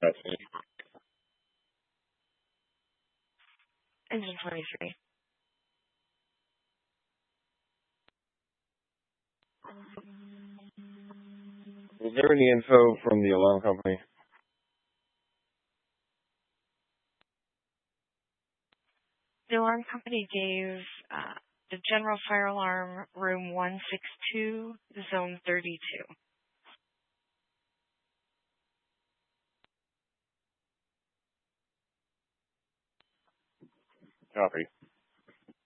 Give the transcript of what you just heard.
Engine 23. Is there any info from the alarm company? The alarm company gave the general fire alarm room 162, zone 32. Copy.